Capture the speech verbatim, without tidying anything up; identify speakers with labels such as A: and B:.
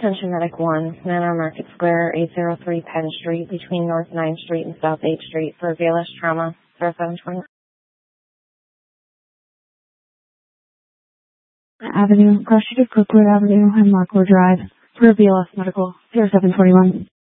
A: Attention Medic one, Manor Market Square, eight oh three Penn Street, between North ninth Street and South eighth Street, for V L S trauma, zero seven twenty. Avenue, cross street of Brookwood Avenue and Markwood Drive, for V L S Medical, zero seven twenty-one.